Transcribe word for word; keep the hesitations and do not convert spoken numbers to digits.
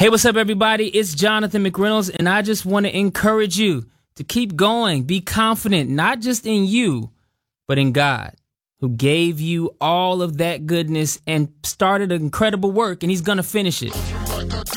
Hey, what's up, everybody? It's Jonathan McReynolds, and I just want to encourage you to keep going. Be confident, not just in you, but in God, who gave you all of that goodness and started an incredible work, and he's going to finish it.